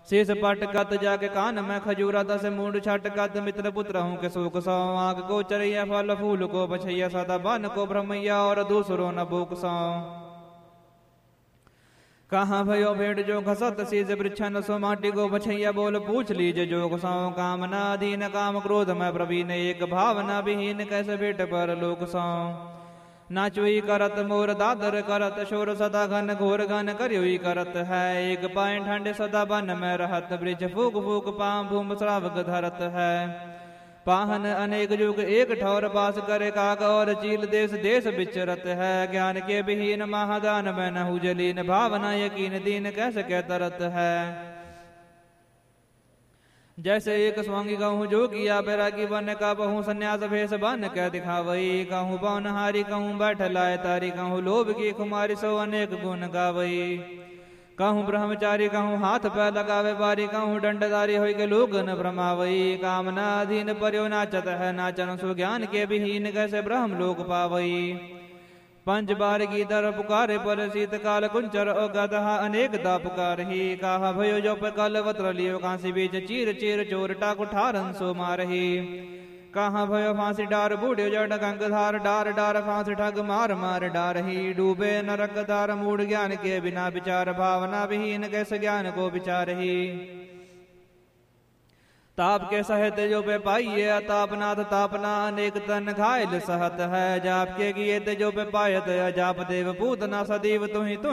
शेष पट कत जाके कान में खजूरा, दस मूड छट कत मित्र पुत्र हूँ के सुख सौ। आग को चरैया फल फूल को बछैया, सदा बन को ब्रह्मैया और दूसरो न भूख सौ। कहाँ भयो भेड़ जो घसत शीज वृक्षन, सो माटी को बछैया बोल पूछ लीजे जोग सौ। कामना अधीन काम क्रोध में प्रवीण, एक भावना विहीन कैसे भेट पर लोक सौ। नाचुई करत मोर दादर करत, शोर सदा घन घोर घन करयुई करत है। एक पाए ठंड सदा बन में रहत, वृक्ष फूक फूक पाम भूम श्रावक धरत है। पाहन अनेक युग एक ठौर पास करे, काग और चील देश देश विचरत है। ज्ञान के विहीन महादान में नहु जलीन, भावना यकीन दीन कैसे कह तरत है। जैसे एक स्वांगी कहूँ जो किया बैरागी बन का बहु, संन्यास भेष बन कह दिखावई। कहूँ पौनहारी कहूँ बैठ लाए तारी, कहूँ लोभ की खुमारी सो अनेक गुण गावई। कहूँ ब्रह्मचारी कहूँ हाथ पैर लगावे बारी, कहूँ दंडधारी होई के लोग न भ्रमावई। कामना अधीन पर्यो नाचत है नाचन, सो ज्ञान के विहीन कैसे ब्रह्म लोक पावई। पंच बार की दर पुकारे पर शीतकाल कुंचर और गदहा अनेक दा पुकार ही। कहा भयो जो पे कल वत्र लियो, कांसी बीच चीर चीर चोर टाकु ठारन सो मारही। कहाँ भयो फांसी डार बूढ़े जड़ गंगधार, डार डार फांसी ठग मार मार डार ही। डूबे नरक दार मूढ़ ज्ञान के बिना विचार, भावना विहीन कैसे ज्ञान को विचार ही। ताप के सहत जो पे पाइये, अतापनाथ तापना अनेक तन घायल सहत है। जाप के किए ते जो पे पायत, अजाप देव पूतना सदैव तुही